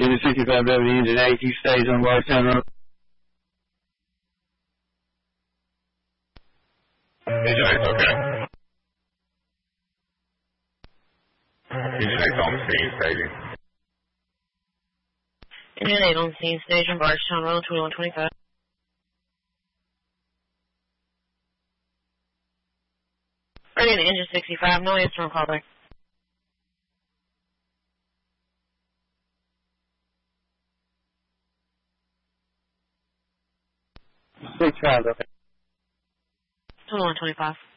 Engine 65W, Engine 8, keep stage on Bardstown Road. Engine 8's okay. Engine 8's on scene, staging. Engine 8 on scene, stage on Bardstown Road, 2125. Ready to Engine 65, no answer on callback. 65, okay. 2125.